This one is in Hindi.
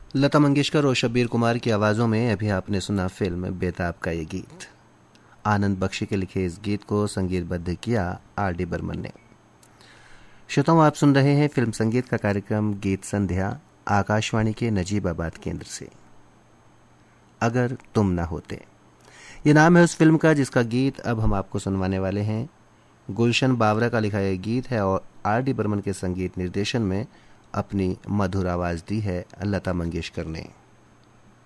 लता मंगेशकर और शब्बीर कुमार की आवाज़ों में अभी आपने सुना फिल्म बेताब का ये गीत। आनंद बख्शी के लिखे इस गीत को संगीतबद्ध किया आर डी बर्मन ने। श्रोताओं, आप सुन रहे हैं फिल्म संगीत का कार्यक्रम गीत संध्या आकाशवाणी के नजीबाबाद केंद्र से। अगर तुम ना होते, ये नाम है उस फिल्म का जिसका गीत अब हम आपको सुनवाने वाले हैं। गुलशन बावरा का लिखा यह गीत है और आर डी बर्मन के संगीत निर्देशन में अपनी मधुर आवाज दी है लता मंगेशकर ने।